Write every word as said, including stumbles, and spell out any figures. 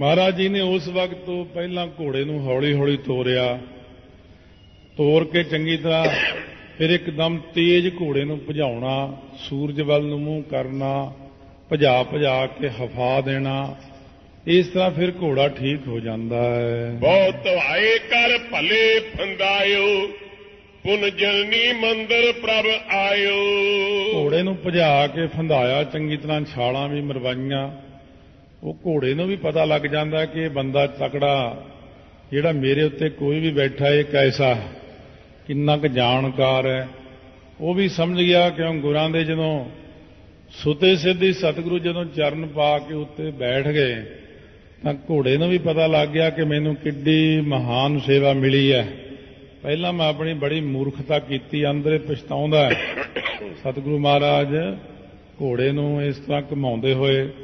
ਮਹਾਰਾਜ ਜੀ ਨੇ ਉਸ ਵਕਤ ਤੋਂ ਪਹਿਲਾਂ ਘੋੜੇ ਨੂੰ ਹੌਲੀ ਹੌਲੀ ਤੋਰਿਆ, ਤੋਰ ਕੇ ਚੰਗੀ ਤਰ੍ਹਾਂ ਫਿਰ ਇੱਕਦਮ ਤੇਜ਼ ਘੋੜੇ ਨੂੰ ਭਜਾਉਣਾ, ਸੂਰਜ ਵੱਲ ਨੂੰ ਮੂੰਹ ਕਰਨਾ, ਭਜਾ ਭਜਾ ਕੇ ਹਫਾ ਦੇਣਾ। ਇਸ ਤਰ੍ਹਾਂ ਫਿਰ ਘੋੜਾ ਠੀਕ ਹੋ ਜਾਂਦਾ ਹੈ। ਬਹੁਤ ਧਵਾਏ ਕਰ ਭਲੇ ਫੰਦਾਇਓ, ਪੁਨ ਜਨਨੀ ਮੰਦਰ ਪ੍ਰਭ ਆਇਓ। ਘੋੜੇ ਨੂੰ ਭਜਾ ਕੇ ਫੰਦਾਇਆ, ਚੰਗੀ ਤਰ੍ਹਾਂ ਛਾਲਾਂ ਵੀ ਮਰਵਾਈਆਂ। ਉਹ ਘੋੜੇ ਨੂੰ ਵੀ ਪਤਾ ਲੱਗ ਜਾਂਦਾ ਕਿ ਇਹ ਬੰਦਾ ਤਕੜਾ, ਜਿਹੜਾ ਮੇਰੇ ਉੱਤੇ ਕੋਈ ਵੀ ਬੈਠਾ ਇਹ ਕੈਸਾ, ਕਿੰਨਾ ਕੁ ਜਾਣਕਾਰ ਹੈ। ਉਹ ਵੀ ਸਮਝ ਗਿਆ, ਕਿਉਂ ਗੁਰਾਂ ਦੇ ਜਦੋਂ ਸੁਤੇ ਸਿੱਧੀ ਸਤਿਗੁਰੂ ਜਦੋਂ ਚਰਨ ਪਾ ਕੇ ਉੱਤੇ ਬੈਠ ਗਏ ਤਾਂ ਘੋੜੇ ਨੂੰ ਵੀ ਪਤਾ ਲੱਗ ਗਿਆ ਕਿ ਮੈਨੂੰ ਕਿੱਡੀ ਮਹਾਨ ਸੇਵਾ ਮਿਲੀ ਹੈ। ਪਹਿਲਾਂ ਮੈਂ ਆਪਣੀ ਬੜੀ ਮੂਰਖਤਾ ਕੀਤੀ, ਅੰਦਰੇ ਪਛਤਾਉਂਦਾ। ਸਤਿਗੁਰੂ ਮਹਾਰਾਜ ਘੋੜੇ ਨੂੰ ਇਸ ਤਰ੍ਹਾਂ ਘੁਮਾਉਂਦੇ ਹੋਏ